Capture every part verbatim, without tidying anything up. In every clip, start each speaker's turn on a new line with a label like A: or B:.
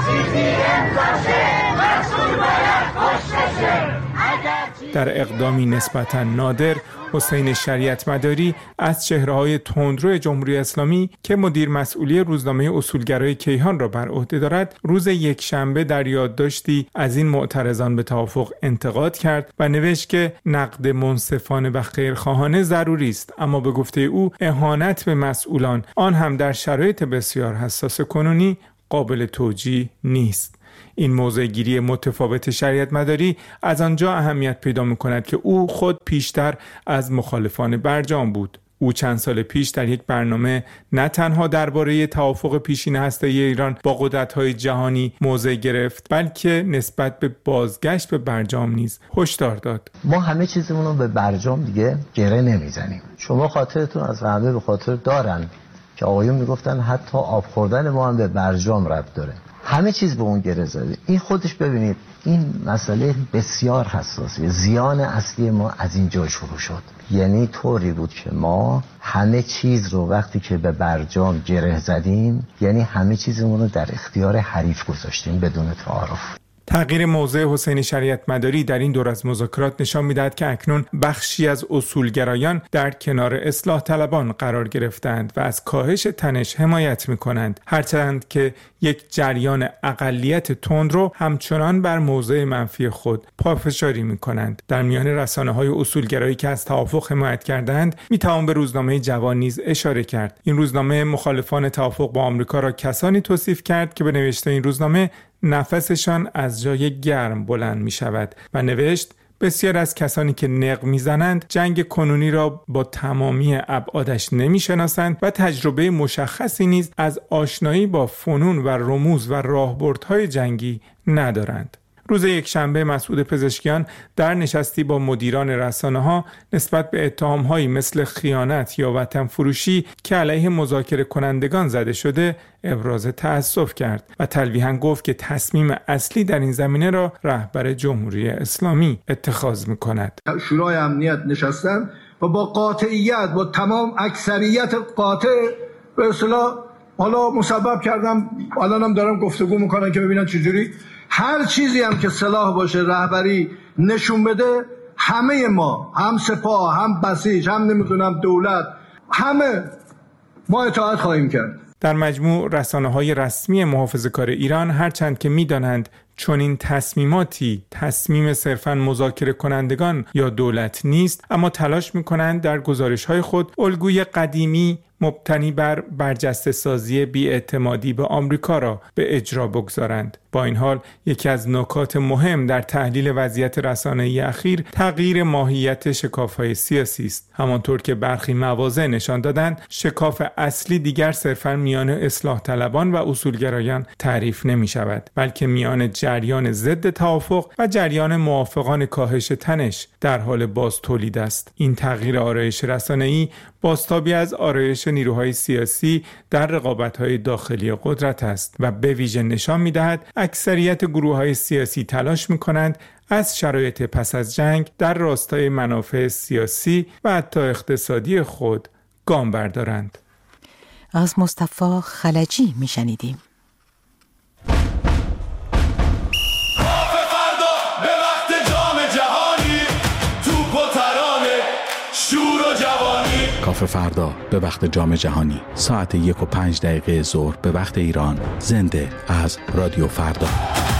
A: در اقدامی نسبتاً نادر، حسین شریعت مداری از چهره‌های تندرو جمهوری اسلامی که مدیر مسئولی روزنامه اصولگرای کیهان را بر عهده دارد، روز یکشنبه در یادداشتی از این معترضان به توافق انتقاد کرد و نوشت که نقد منصفانه و خیرخواهانه ضروری است، اما به گفته او اهانت به مسئولان، آن هم در شرایط بسیار حساس کنونی، قابل توجیه نیست. این موضع‌گیری متفاوت شریعت مداری از آنجا اهمیت پیدا می‌کند که او خود پیشتر از مخالفان برجام بود. او چند سال پیش در یک برنامه نه تنها درباره توافق پیشین هسته‌ای ایران با قدرت‌های جهانی موضع گرفت، بلکه نسبت به بازگشت به برجام نیز هشدار داد.
B: ما همه چیزمون رو به برجام دیگه گره نمیزنیم. شما خاطرتون از همه به خاطر دارن که آقایون میگفتن حتی آب خوردن ما هم به برجام ربط داره. همه چیز به اون گره زده. این خودش ببینید این مسئله بسیار حساسه. زیان اصلی ما از اینجا شروع شد. یعنی طوری بود که ما همه چیز رو وقتی که به برجام گره زدیم، یعنی همه چیزمون رو در اختیار حریف گذاشتیم بدون تعارف.
A: تغییر موضع حسین شریعت مداری در این دور از مذاکرات نشان می‌دهد که اکنون بخشی از اصولگرایان در کنار اصلاح طلبان قرار گرفتند و از کاهش تنش حمایت می‌کنند، هرچند که یک جریان اقلیت تندرو همچنان بر موضع منفی خود پافشاری می‌کنند. در میان رسانه‌های اصولگرایی که از توافق حمایت کردند، می‌توان به روزنامه جوان نیز اشاره کرد. این روزنامه مخالفان توافق با آمریکا را کسانی توصیف کرد که به نوشته این روزنامه نفسشان از جای گرم بلند می شود و نوشت بسیار از کسانی که نق می زنند جنگ کنونی را با تمامی ابعادش نمی شناسند و تجربه مشخصی نیز از آشنایی با فنون و رموز و راهبردهای جنگی ندارند. روز یکشنبه مسعود پزشکیان در نشستی با مدیران رسانه‌ها نسبت به اتهام‌هایی مثل خیانت یا وطن فروشی که علیه مذاکره کنندگان زده شده ابراز تأسف کرد و تلویحاً گفت که تصمیم اصلی در این زمینه را رهبر جمهوری اسلامی اتخاذ می‌کند.
C: شورای امنیت نشستن و با قاطعیت با تمام اکثریت قاطع به اصطلاح حالا مسبب کردم، الانم دارم گفتگو میکنن که ببینن چجوری هر چیزی هم که صلاح باشه رهبری نشون بده، همه ما هم سپاه هم بسیج هم نمیدونم دولت همه ما اطاعت خواهیم کرد.
A: در مجموع رسانه‌های رسمی محافظه‌کار ایران هرچند که می‌دانند چون این تصمیماتی تصمیم صرفاً مذاکره کنندگان یا دولت نیست، اما تلاش می‌کنند در گزارش‌های خود الگوی قدیمی مبتنی بر برجسته سازی بی‌اعتمادی به آمریکا را به اجرا بگذارند. با این حال یکی از نکات مهم در تحلیل وضعیت رسانه‌ای اخیر تغییر ماهیت شکاف‌های سیاسی است. همانطور که برخی مواضع نشان دادند، شکاف اصلی دیگر صرفاً میان اصلاح طلبان و اصولگرایان تعریف نمی‌شود، بلکه میان جریان ضد توافق و جریان موافقان کاهش تنش در حال باز تولید است. این تغییر آرایش رسانه‌ای بازتابی از آرایش نیروهای سیاسی در رقابت‌های داخلی قدرت است و به ویژه نشان می‌دهد اکثریت گروه‌های سیاسی تلاش می‌کنند از شرایط پس از جنگ در راستای منافع سیاسی و حتی اقتصادی خود گام بردارند.
D: از مصطفی خلجی می‌شنیدیم.
E: کافه فردا به وقت جام جهانی ساعت یک و پنج دقیقه ظهر به وقت ایران، زنده از رادیو فردا.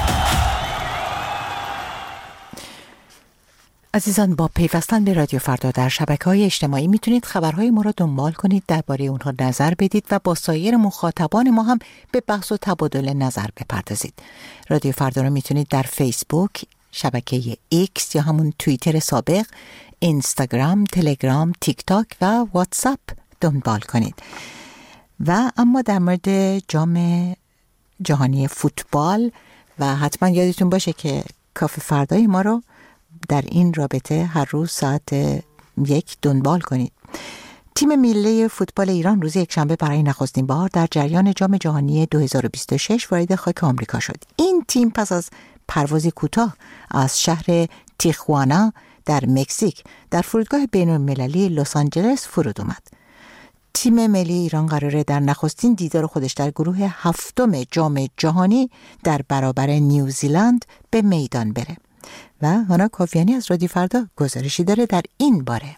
D: عزیزان، با پیوستن به رادیو فردا در شبکه‌های اجتماعی میتونید خبرهای ما را دنبال کنید، درباره اونها نظر بدید و با سایر مخاطبان ما هم به بحث و تبادل نظر بپردازید. رادیو فردا رو میتونید در فیسبوک، شبکه ایکس یا همون توییتر سابق، اینستاگرام، تلگرام، تیک تاک و واتساپ دنبال کنید. و اما در مورد جام جهانی فوتبال و حتما یادتون باشه که کافه فردای ما رو در این رابطه هر روز ساعت یک دنبال کنید. تیم ملی فوتبال ایران روز یکشنبه برای نخستین بار در جریان جام جهانی دو هزار و بیست و شش وارد خاک آمریکا شد. این تیم پس از پروازی کوتاه از شهر تیخوانا در مکزیک در فرودگاه بین‌المللی لس آنجلس فرود آمد. تیم ملی ایران قراره در نخستین دیدار خودش در گروه هفتم جام جهانی در برابر نیوزیلند به میدان بره و هانا کافیانی از رادیو فردا گزارشی داره در این باره.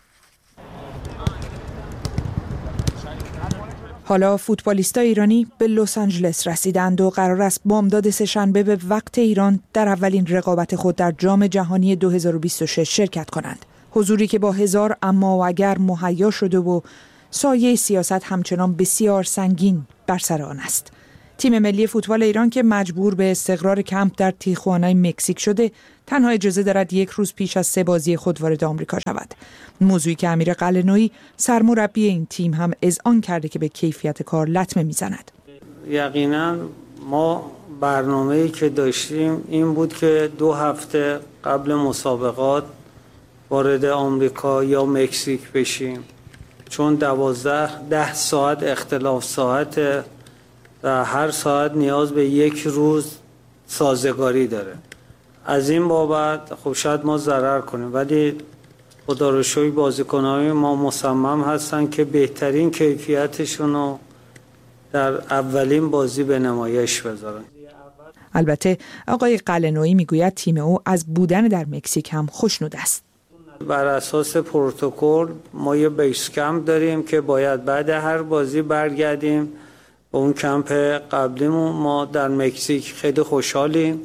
F: حالا فوتبالیستای ایرانی به لس آنجلس رسیدند و قرار است بامداد سه‌شنبه به وقت ایران در اولین رقابت خود در جام جهانی دو هزار و بیست و شش شرکت کنند. حضوری که با هزار اما و اگر مهیا شده و سایه سیاست همچنان بسیار سنگین بر سر آن است. تیم ملی فوتبال ایران که مجبور به استقرار کمپ در تیخوانای مکزیک شده، تنها اجازه دارد یک روز پیش از سه بازی خود وارد آمریکا شود. موضوعی که امیر قلعه‌نویی سرمربی این تیم هم اذعان کرده که به کیفیت کار لطمه میزند.
G: یقینا ما برنامه‌ای که داشتیم این بود که دو هفته قبل مسابقات وارد آمریکا یا مکزیک بشیم، چون دوازده ده ساعت اختلاف ساعت و هر ساعت نیاز به یک روز سازگاری داره. از این بابت خب شاید ما ضرر کنیم، ولی خدا رو شکر بازیکن‌های ما مصمم هستن که بهترین کیفیتشون رو در اولین بازی به نمایش بذارن.
F: البته آقای قلعه‌نویی میگوید تیم او از بودن در مکزیک هم خوشنود است.
G: بر اساس پروتکل ما یه بیس کمپ داریم که باید بعد هر بازی برگردیم به اون کمپ قبلیمون. ما در مکزیک خیلی خوشحالیم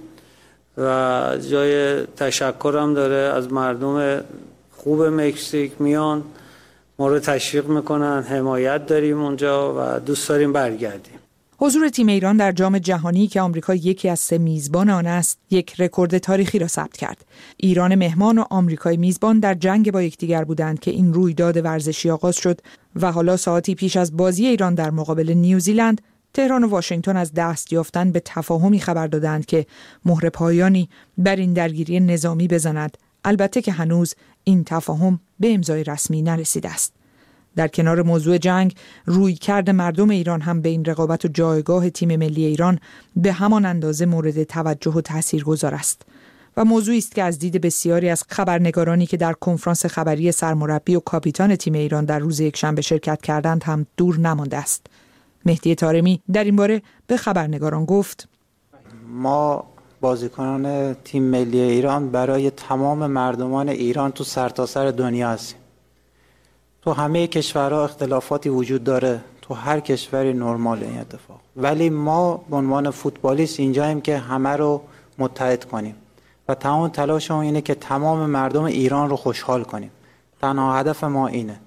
G: و جای تشکرم داره از مردم خوب مکزیک، میان ما رو تشویق میکنن، حمایت داریم اونجا و دوست داریم برگردیم.
F: حضور تیم ایران در جام جهانی که آمریکا یکی از سه میزبان آن است، یک رکورد تاریخی را ثبت کرد. ایران مهمان و آمریکای میزبان در جنگ با یکدیگر بودند که این رویداد ورزشی آغاز شد و حالا ساعتی پیش از بازی ایران در مقابل نیوزیلند، تهران و واشنگتن از دست یافتن به تفاهمی خبر دادند که مهر پایانی بر این درگیری نظامی بزند، البته که هنوز این تفاهم به امضای رسمی نرسیده است. در کنار موضوع جنگ، رویکرد مردم ایران هم به این رقابت و جایگاه تیم ملی ایران به همان اندازه مورد توجه و تاثیرگذار است و موضوعی است که از دید بسیاری از خبرنگارانی که در کنفرانس خبری سرمربی و کاپیتان تیم ایران در روز یکشنبه شرکت کردند هم دور نمانده است. مهدی طارمی در این باره به خبرنگاران گفت:
H: ما بازیکنان تیم ملی ایران برای تمام مردمان ایران تو سرتاسر دنیا هستیم. تو همه کشورها اختلافاتی وجود داره، تو هر کشوری نرمال این اتفاق، ولی ما به عنوان فوتبالیست اینجاییم که همه رو متحد کنیم و تمام تلاشمون اینه که تمام مردم ایران رو خوشحال کنیم. تنها هدف ما اینه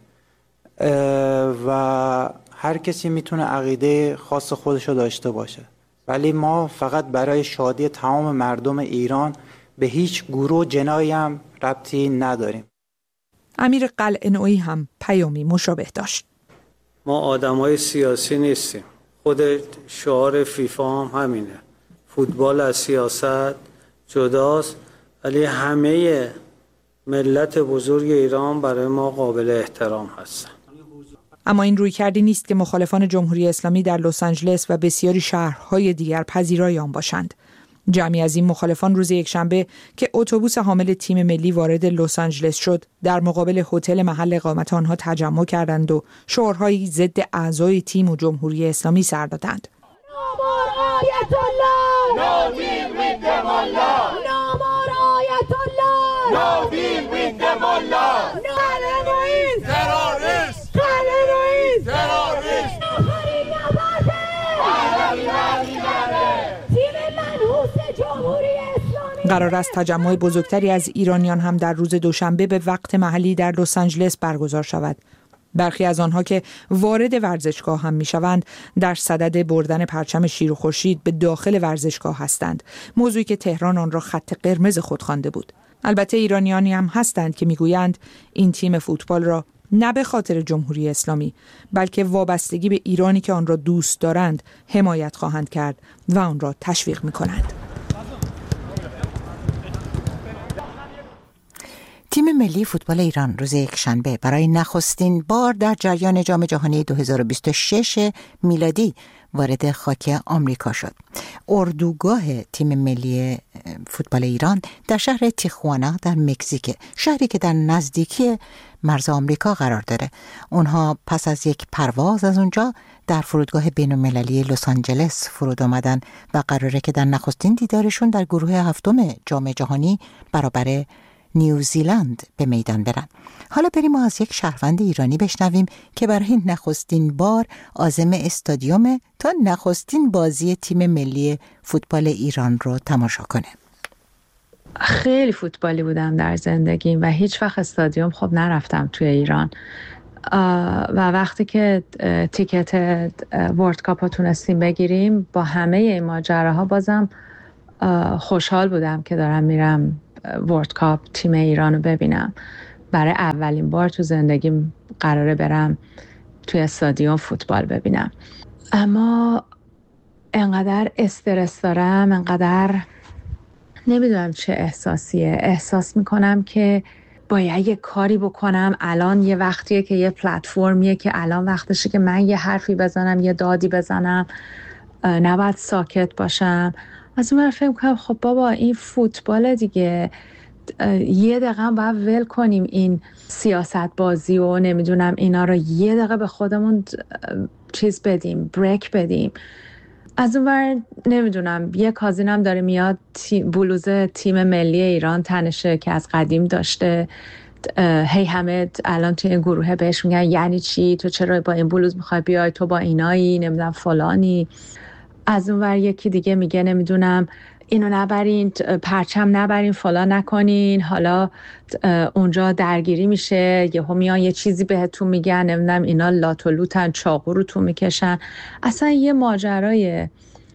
H: و هر کسی میتونه عقیده خاص خودش رو داشته باشه، ولی ما فقط برای شادی تمام مردم ایران به هیچ گروه جنایی هم ربطی نداریم.
F: امیر قلعه‌نویی هم پیامی مشابه داشت.
G: ما آدمای سیاسی نیستیم. خود شعار فیفا هم همینه. فوتبال از سیاست جداست، ولی همه ملت بزرگ ایران برای ما قابل احترام هستن.
F: اما این رویکردی نیست که مخالفان جمهوری اسلامی در لس آنجلس و بسیاری شهرهای دیگر پذیرای آن باشند. جمعی از این مخالفان روز یکشنبه که اتوبوس حامل تیم ملی وارد لس آنجلس شد، در مقابل هتل محل اقامت آنها تجمع کردند و شعارهایی ضد اعضای تیم و جمهوری اسلامی سر دادند. قرار است تجمع بزرگتری از ایرانیان هم در روز دوشنبه به وقت محلی در لس آنجلس برگزار شود. برخی از آنها که وارد ورزشگاه هم میشوند در صدد بردن پرچم شیر و خورشید به داخل ورزشگاه هستند، موضوعی که تهران آن را خط قرمز خود خوانده بود. البته ایرانیانی هم هستند که میگویند این تیم فوتبال را نه به خاطر جمهوری اسلامی بلکه وابستگی به ایرانی که آن را دوست دارند حمایت خواهند کرد و آن را تشویق میکنند.
D: تیم ملی فوتبال ایران روز یکشنبه برای نخستین بار در جریان جام جهانی دو هزار و بیست و شش میلادی وارد خاک آمریکا شد. اردوگاه تیم ملی فوتبال ایران در شهر تیخوانا در مکزیک، شهری که در نزدیکی مرز آمریکا قرار داره. اونها پس از یک پرواز از اونجا در فرودگاه بین‌المللی لس آنجلس فرود آمدن و قراره که در نخستین دیدارشون در گروه هفتم جام جهانی برابر نیوزیلند به میدان برن. حالا بریم از یک شهروند ایرانی بشنویم که برای نخستین بار عازم استادیوم تا نخستین بازی تیم ملی فوتبال ایران رو تماشا کنه.
I: خیلی فوتبالی بودم در زندگیم و هیچ وقت استادیوم خب نرفتم توی ایران و وقتی که تیکت ورلد کاپ رو تونستیم بگیریم با همه این ماجراها بازم خوشحال بودم که دارم میرم ورلد کاپ تیم ایران رو ببینم. برای اولین بار تو زندگیم قراره برم توی استادیوم فوتبال ببینم. اما انقدر استرس دارم، انقدر نمیدونم چه احساسیه. احساس میکنم که باید یه کاری بکنم. الان یه وقتیه که یه پلتفرمیه که الان وقتشه که من یه حرفی بزنم، یه دادی بزنم، نباید ساکت باشم. از اون فکر میکنم خب بابا این فوتبال دیگه، یه دقیقه باید ول کنیم این سیاست بازی و نمیدونم اینا رو، یه دقیقه به خودمون چیز بدیم، بریک بدیم. از اون ور نمیدونم یه کازینم داره میاد تی بلوز تیم ملی ایران تنشه که از قدیم داشته، هی همه الان توی این گروه بهش میگن یعنی چی، تو چرا با این بلوز میخوای بیای، تو با اینایی نمیدونم فلانی. از اون ور یکی دیگه میگه نمیدونم اینو نبرین، پرچم نبرین، فلان نکنین، حالا اونجا درگیری میشه، یهو میان یه چیزی بهتون میگن، نمیدونم اینا لات و لوتن، چاقو رو تو میکشن. اصلا یه ماجرای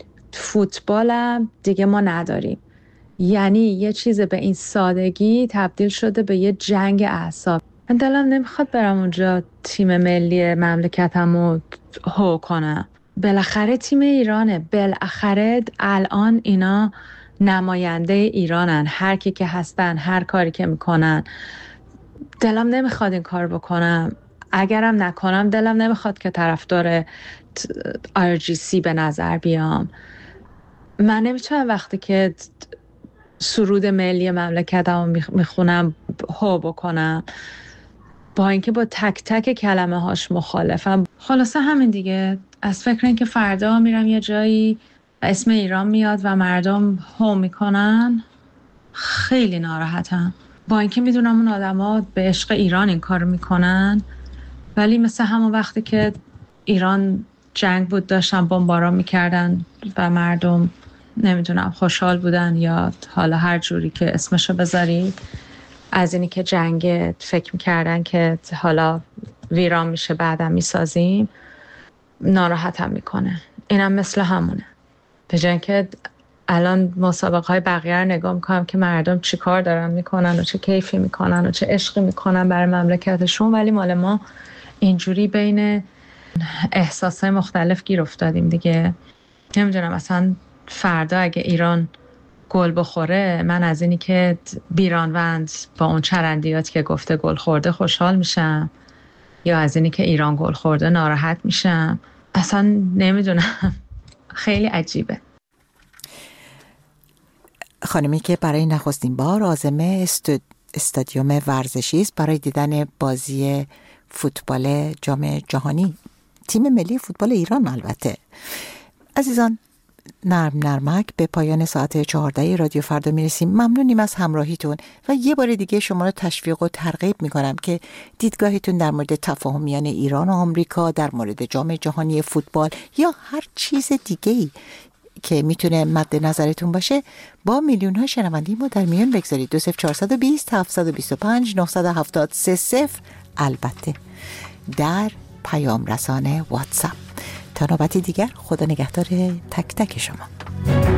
I: فوتبالم دیگه ما نداریم. یعنی یه چیز به این سادگی تبدیل شده به یه جنگ اعصاب. من دلم نمیخواد برم اونجا تیم ملی مملکتمو هو کنم. بالاخره تیم ایرانه، بالاخره الان اینا نماینده ایرانن، هر کی که هستن، هر کاری که میکنن. دلم نمیخواد این کار بکنم. اگرم نکنم دلم نمیخواد که طرفدار آر جی سی به نظر بیام. من نمیتونم وقتی که سرود ملی مملکتمو میخونم هو بکنم، با اینکه با تک تک کلمه هاش مخالفم. خلاصه همین دیگه. از فکر این که فردا میرم یه جایی اسم ایران میاد و مردم هو میکنن خیلی ناراحتم. با اینکه میدونم اون آدما به عشق ایران این کارو میکنن، ولی مثل همون وقتی که ایران جنگ بود داشتن بمباران میکردن و مردم نمیدونم خوشحال بودن یا حالا هر جوری که اسمشو بذارید، از اینی که جنگ فکر میکردن که حالا ویران میشه بعدم میسازیم، ناراحتم میکنه. اینم مثل همونه. به جای اینکه الان مسابقه های بقیه رو نگاه میکنم که مردم چی کار دارن میکنن و چه کیفی میکنن و چه عشقی میکنن برای مملکتشون، ولی مال ما اینجوری بین احساسای مختلف گیر افتادیم دیگه. نمیدونم اصلا فردا اگه ایران گل بخوره، من از اینی که بیرانوند با اون چرندیات که گفته گل خورده خوشحال میشم یا از اینی که ایران گل خورده ناراحت میشم. اصلا نمیدونم، خیلی عجیبه.
D: خانمی که برای نخستین بار عازم استود... استادیوم ورزشی است برای دیدن بازی فوتبال جام جهانی تیم ملی فوتبال ایران. البته عزیزان، نرم نرمک به پایان ساعت چهارده رادیو فردا میرسیم. ممنونیم از همراهیتون و یه بار دیگه شما رو تشویق و ترغیب میکنم که دیدگاهتون در مورد تفاهم میان ایران و آمریکا، در مورد جام جهانی فوتبال یا هر چیز دیگه‌ای که میتونه مد نظرتون باشه با میلیون ها شنونده ما در میان بگذارید. دو صفر چهارصد و بیست هفتصد و بیست و پنج نهصد و هفتاد سه صفر، البته در پیام رسانه واتساپ. تا نوبتی دیگر، خدا نگهدار تک تک شما.